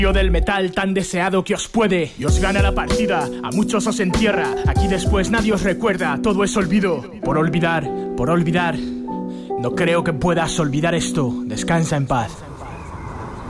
Del metal tan deseado que os puede y os gana la partida, a muchos os entierra. Aquí después nadie os recuerda, todo es olvido. Por olvidar, no creo que puedas olvidar esto. Descansa en paz.